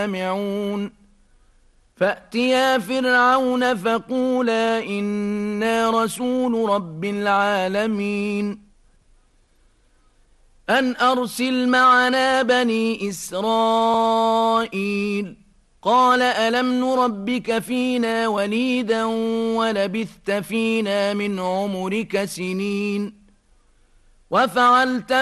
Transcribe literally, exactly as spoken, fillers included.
يستمعون فأتيا فرعون فقولا إنا رسول رب العالمين أن أرسل معنا بني إسرائيل قال ألم نربك فينا وليدا ولبثت فينا من عمرك سنين وفعلت